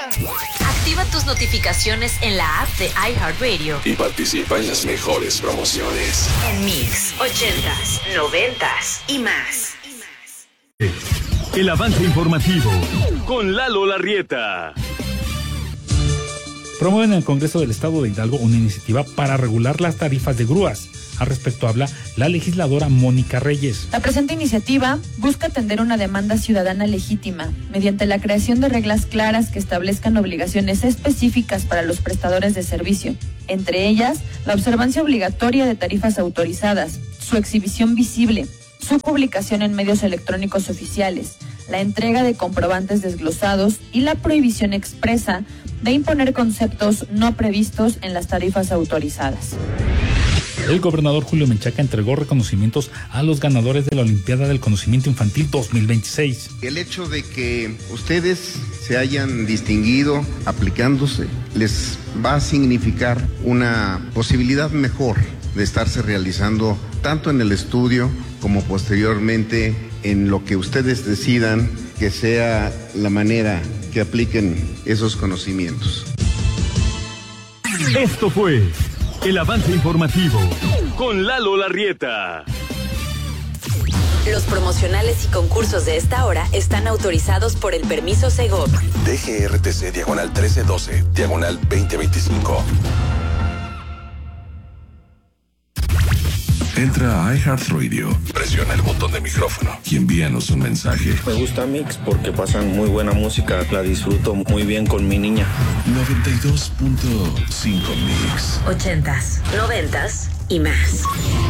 Activa tus notificaciones en la app de iHeartRadio y participa en las mejores promociones. En Mix, 80s, 90s y más. El avance informativo con Lalo Larrieta. Promueven en el Congreso del Estado de Hidalgo una iniciativa para regular las tarifas de grúas. Al respecto habla la legisladora Mónica Reyes. La presente iniciativa busca atender una demanda ciudadana legítima mediante la creación de reglas claras que establezcan obligaciones específicas para los prestadores de servicio, entre ellas la observancia obligatoria de tarifas autorizadas, su exhibición visible, su publicación en medios electrónicos oficiales, la entrega de comprobantes desglosados y la prohibición expresa de imponer conceptos no previstos en las tarifas autorizadas. El gobernador Julio Menchaca entregó reconocimientos a los ganadores de la Olimpiada del Conocimiento Infantil 2026. El hecho de que ustedes se hayan distinguido aplicándose les va a significar una posibilidad mejor de estarse realizando tanto en el estudio como posteriormente en lo que ustedes decidan que sea la manera que apliquen esos conocimientos. Esto fue el avance informativo con Lalo Larrieta. Los promocionales y concursos de esta hora están autorizados por el permiso Segov. DGRTC diagonal 1312, diagonal 2025. Entra a iHeartRadio, presiona el botón de micrófono y envíanos un mensaje. Me gusta Mix porque pasan muy buena música, la disfruto muy bien con mi niña. 92.5 Mix. 80s, 90s y más.